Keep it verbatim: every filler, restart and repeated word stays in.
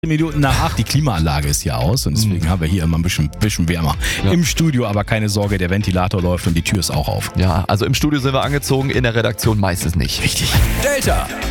Minuten nach acht, die Klimaanlage ist hier aus und deswegen haben wir hier immer ein bisschen, bisschen wärmer Ja. im Studio, aber keine Sorge, der Ventilator läuft und die Tür ist auch auf. Ja, also im Studio sind wir angezogen, in der Redaktion meistens nicht. Richtig. Delta